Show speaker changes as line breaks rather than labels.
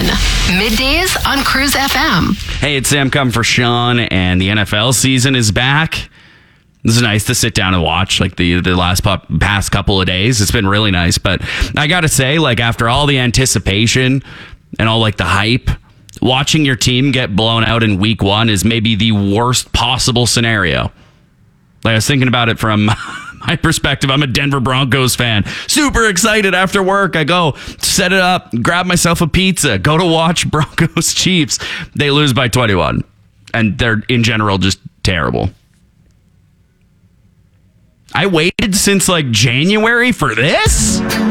21. Middays on Cruise FM.
Hey, it's Sam coming for Sean, and the NFL season is back. This is nice to sit down and watch, like the past couple of days. It's been really nice, but I gotta say, like, after all the anticipation and all like the hype, watching your team get blown out in week 1 is maybe the worst possible scenario. Like, I was thinking about it from my perspective. I'm a Denver Broncos fan. Super excited after work. I go set it up, grab myself a pizza, go to watch Broncos Chiefs. They lose by 21, and they're in general just terrible. I waited since like January for this?